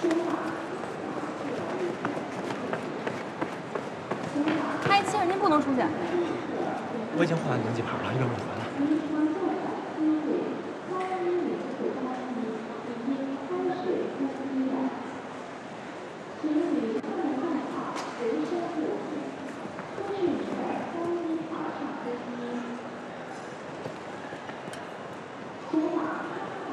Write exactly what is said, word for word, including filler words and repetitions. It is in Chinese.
开七，您不能出去。 我已经换完轮机牌了，一会儿我回来。